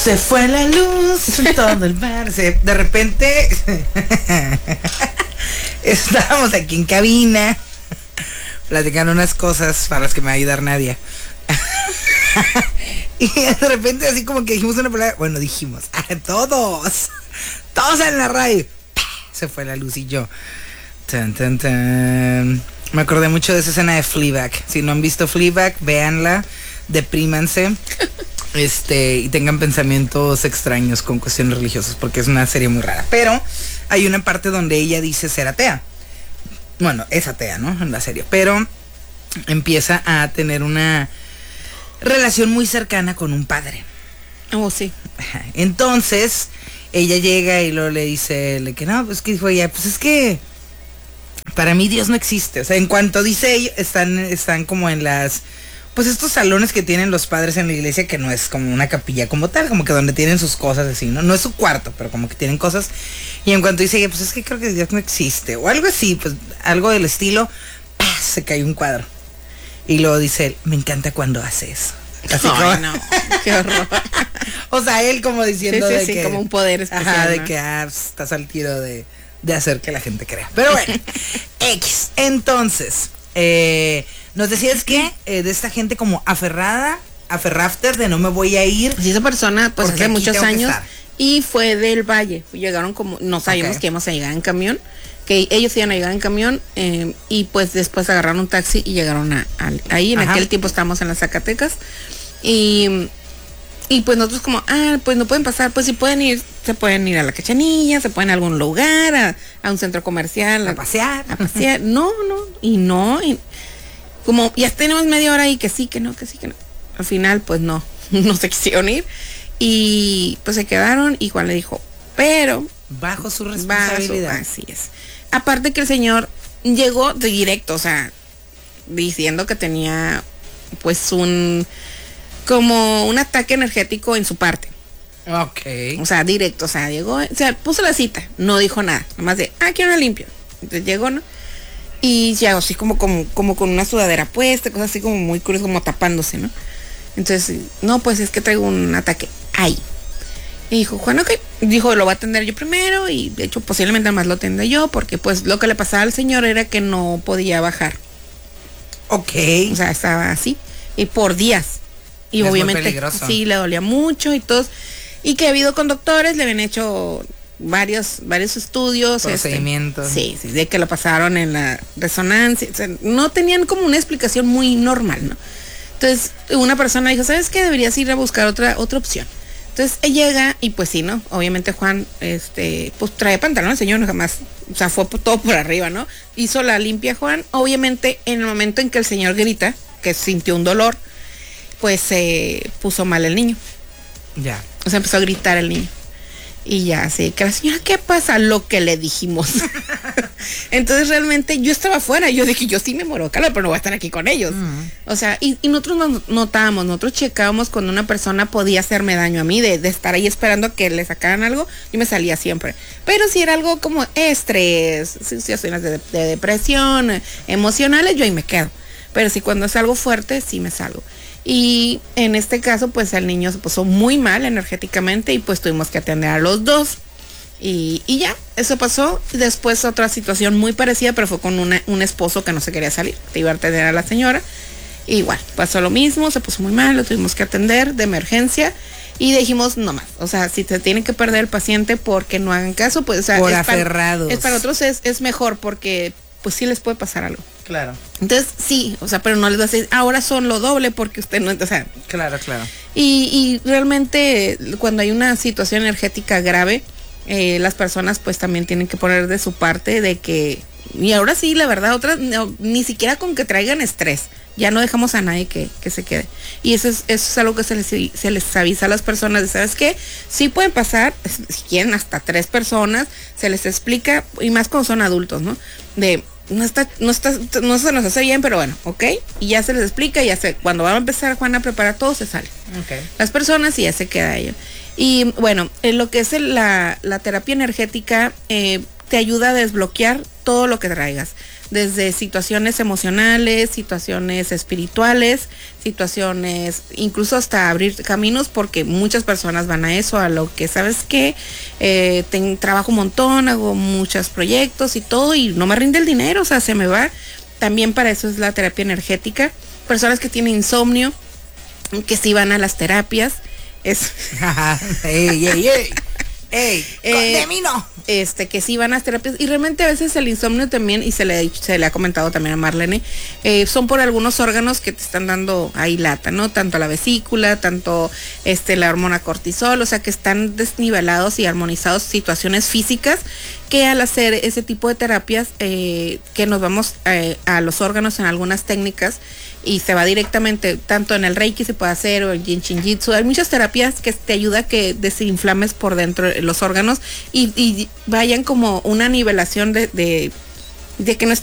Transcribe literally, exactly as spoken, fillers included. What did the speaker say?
Se fue la luz en todo el bar. Se, de repente estábamos aquí en cabina platicando unas cosas para las que me va a ayudar Nadia. Y de repente así como que dijimos una palabra. Bueno, dijimos, todos, todos en la radio. Se fue la luz y yo. Tan, tan, tan. Me acordé mucho de esa escena de Fleabag. Si no han visto Fleabag, véanla, deprímanse. Este, y tengan pensamientos extraños con cuestiones religiosas, porque es una serie muy rara. Pero hay una parte donde ella dice ser atea. Bueno, es atea, ¿no? En la serie. Pero empieza a tener una relación muy cercana con un padre. Oh, sí. Entonces, ella llega y luego le dice le, que no, pues que dijo ella, pues es que para mí Dios no existe. O sea, en cuanto dice ella, están, están como en las... Pues estos salones que tienen los padres en la iglesia, que no es como una capilla como tal, como que donde tienen sus cosas así, ¿no? No es su cuarto, pero como que tienen cosas. Y en cuanto dice, pues es que creo que Dios no existe, o algo así, pues algo del estilo, ¡pah! Se cae un cuadro. Y luego dice él, me encanta cuando hace eso. Así Ay, como... no, qué horror. O sea, él como diciendo sí, sí, de sí, que... como un poder especial, Ajá, de ¿no? que ah, estás al tiro de, de hacer que la gente crea. Pero bueno, X. Entonces... Eh, nos decías que eh, de esta gente como aferrada, aferrafter, de no me voy a ir. Sí, esa persona, pues hace muchos años, y fue del Valle. Llegaron como, no sabíamos okay. que íbamos a llegar en camión, que ellos iban a llegar en camión, eh, y pues después agarraron un taxi y llegaron a, a ahí. En Ajá. aquel tiempo estábamos en las Zacatecas, y, y pues nosotros como, ah, pues no pueden pasar, pues si pueden ir, se pueden ir a la Cachanilla, se pueden ir a algún lugar, a, a un centro comercial, a, a pasear, a pasear. No, no, y no, y como ya tenemos media hora y que sí, que no, que sí, que no. Al final, pues no, no se quisieron ir. Y pues se quedaron y Juan le dijo, pero... Bajo su responsabilidad. Bajo, así es. Aparte que el señor llegó directo, o sea, diciendo que tenía pues un... como un ataque energético en su parte. Ok. O sea, directo, o sea, llegó, o sea, puso la cita, no dijo nada, nomás de, ah, quiero una limpia. Entonces llegó, ¿no? Y ya así como, como, como con una sudadera puesta, cosas así como muy curioso, como tapándose, ¿no? Entonces, no, pues es que traigo un ataque ahí. Y dijo, Juan, ok, dijo, lo voy a atender yo primero, y de hecho posiblemente más lo atendé yo, porque pues lo que le pasaba al señor era que no podía bajar. Ok. O sea, estaba así, y por días. Y es obviamente, sí, le dolía mucho y todo. Y que ha habido conductores, le habían hecho varios varios estudios, procedimientos. Este, sí, sí, de que lo pasaron en la resonancia, o sea, no tenían como una explicación muy normal, ¿no? Entonces, una persona dijo, ¿sabes qué? Deberías ir a buscar otra otra opción. Entonces, él llega y pues sí, ¿no? Obviamente Juan, este, pues trae pantalón, el señor jamás, o sea, fue todo por arriba, ¿no? Hizo la limpia Juan, obviamente en el momento en que el señor grita, que sintió un dolor, pues se eh, puso mal el niño. Ya. O sea, empezó a gritar el niño. Y ya, así que la señora, ¿qué pasa? Lo que le dijimos. Entonces realmente yo estaba afuera, yo dije, yo sí me muero, claro, pero no voy a estar aquí con ellos. Uh-huh. O sea, y, y nosotros nos notábamos, nosotros checábamos cuando una persona podía hacerme daño a mí, de, de estar ahí esperando a que le sacaran algo, yo me salía siempre. Pero si era algo como estrés, situaciones de, de depresión, emocionales, yo ahí me quedo. Pero si cuando es algo fuerte, sí me salgo. Y en este caso, pues el niño se puso muy mal energéticamente y pues tuvimos que atender a los dos. Y, y ya, eso pasó. Después otra situación muy parecida, pero fue con una, un esposo que no se quería salir, que iba a atender a la señora. Y igual, pasó lo mismo, se puso muy mal, lo tuvimos que atender de emergencia. Y dijimos, no más, o sea, si se tiene que perder el paciente porque no hagan caso, pues o sea, por es aferrados. Para, es para otros es, es mejor porque pues sí les puede pasar algo. Claro. Entonces, sí, o sea, pero no les va a decir, ahora son lo doble porque usted no, o sea. Claro, claro. Y, y realmente cuando hay una situación energética grave, eh, las personas pues también tienen que poner de su parte de que, y ahora sí, la verdad, otras, no, ni siquiera con que traigan estrés, ya no dejamos a nadie que, que se quede. Y eso es, eso es algo que se les, se les avisa a las personas, de, ¿sabes qué? Sí pueden pasar, si quieren hasta tres personas, se les explica, y más cuando son adultos, ¿no? De... No está, no está, no se nos hace bien, pero bueno, ok, y ya se les explica, ya se, cuando va a empezar Juan a preparar todo, se sale. Okay. Las personas y ya se queda ello. Y bueno, en lo que es el, la, la terapia energética, eh, te ayuda a desbloquear todo lo que traigas. desde situaciones emocionales, situaciones espirituales, situaciones, incluso hasta abrir caminos, porque muchas personas van a eso, a lo que, ¿sabes qué? Eh, ten, trabajo un montón, hago muchos proyectos y todo, y no me rinde el dinero, o sea, se me va. También para eso es la terapia energética. Personas que tienen insomnio, que sí van a las terapias, es... ¡Ey, ey, ey! ¡Ey! Eh, ¡De mí no! Este, que sí van a las terapias, y realmente a veces el insomnio también, y se le, se le ha comentado también a Marlene, eh, son por algunos órganos que te están dando ahí lata, ¿no? Tanto la vesícula, tanto este, la hormona cortisol, o sea que están desnivelados y armonizados situaciones físicas, que al hacer ese tipo de terapias, eh, que nos vamos eh, a los órganos en algunas técnicas, y se va directamente, tanto en el Reiki se puede hacer, o en Yin Shin Jitsu, hay muchas terapias que te ayuda a que desinflames por dentro los órganos, y, y vayan como una nivelación de, de, de que no